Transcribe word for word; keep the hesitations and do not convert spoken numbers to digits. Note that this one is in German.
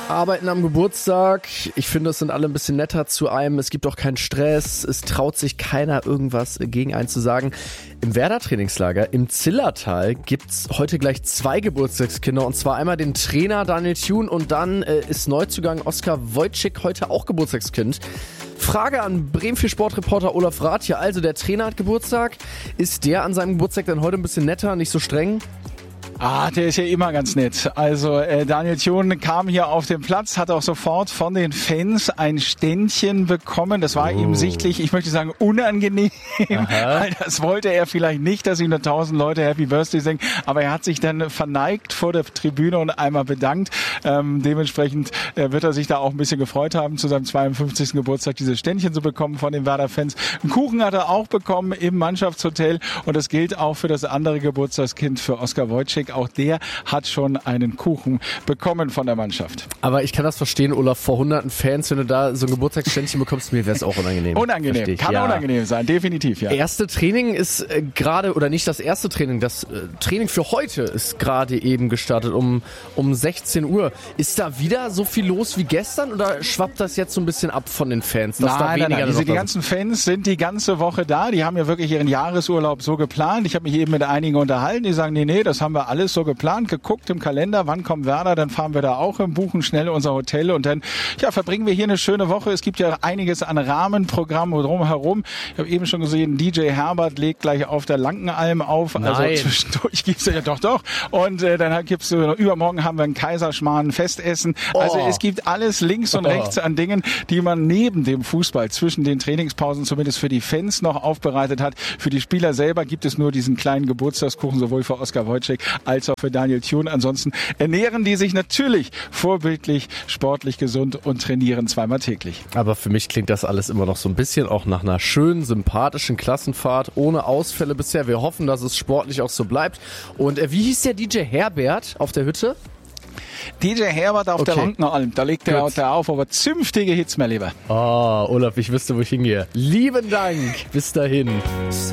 Arbeiten am Geburtstag. Ich finde, es sind alle ein bisschen netter zu einem. Es gibt auch keinen Stress. Es traut sich keiner, irgendwas gegen einen zu sagen. Im Werder-Trainingslager im Zillertal gibt's heute gleich zwei Geburtstagskinder. Und zwar einmal den Trainer Daniel Thune und dann äh, ist Neuzugang Oskar Wojcik heute auch Geburtstagskind. Frage an Bremen vier Sportreporter Olaf Rathje. Also der Trainer hat Geburtstag. Ist der an seinem Geburtstag dann heute ein bisschen netter, nicht so streng? Ah, der ist ja immer ganz nett. Also äh, Daniel Thune kam hier auf den Platz, hat auch sofort von den Fans ein Ständchen bekommen. Das war oh. ihm sichtlich, ich möchte sagen, unangenehm. Weil das wollte er vielleicht nicht, dass ihm da tausend Leute Happy Birthday singen. Aber er hat sich dann verneigt vor der Tribüne und einmal bedankt. Ähm, dementsprechend äh, wird er sich da auch ein bisschen gefreut haben, zu seinem zweiundfünfzigsten Geburtstag dieses Ständchen zu bekommen von den Werder-Fans. Einen Kuchen hat er auch bekommen im Mannschaftshotel. Und das gilt auch für das andere Geburtstagskind, für Oskar Wojcik. Auch der hat schon einen Kuchen bekommen von der Mannschaft. Aber ich kann das verstehen, Olaf, vor hunderten Fans, wenn du da so ein Geburtstagsständchen bekommst, mir wäre es auch unangenehm. Unangenehm, Verstehe. kann ja. unangenehm sein, definitiv, ja. Erste Training ist äh, gerade, oder nicht das erste Training, das äh, Training für heute ist gerade eben gestartet, um, um sechzehn Uhr. Ist da wieder so viel los wie gestern oder schwappt das jetzt so ein bisschen ab von den Fans? Dass nein, da nein, nein, Diese, die ganzen sind? Fans sind die ganze Woche da, die haben ja wirklich ihren Jahresurlaub so geplant. Ich habe mich eben mit einigen unterhalten, die sagen, nee, nee, das haben wir alles so geplant, geguckt im Kalender, wann kommt Werder, dann fahren wir da auch hin, buchen schnell unser Hotel und dann ja, verbringen wir hier eine schöne Woche. Es gibt ja einiges an Rahmenprogrammen drumherum. Ich habe eben schon gesehen, D J Herbert legt gleich auf der Lankenalm auf. Nein. Also zwischendurch gibt's ja doch, doch. Und äh, dann gibt's äh, übermorgen haben wir ein Kaiserschmarrn-Festessen. Oh. Also es gibt alles links und oh. rechts an Dingen, die man neben dem Fußball zwischen den Trainingspausen zumindest für die Fans noch aufbereitet hat. Für die Spieler selber gibt es nur diesen kleinen Geburtstagskuchen, sowohl für Oskar Wojcik als auch für Daniel Thune. Ansonsten ernähren die sich natürlich vorbildlich, sportlich gesund und trainieren zweimal täglich. Aber für mich klingt das alles immer noch so ein bisschen auch nach einer schönen, sympathischen Klassenfahrt ohne Ausfälle bisher. Wir hoffen, dass es sportlich auch so bleibt. Und äh, wie hieß der D J Herbert auf der Hütte? D J Herbert auf okay. der Lankenalm, da legt er der auf, aber zünftige Hits, mein Lieber. Oh, Olaf, ich wüsste, wo ich hingehe. Lieben Dank. Bis dahin.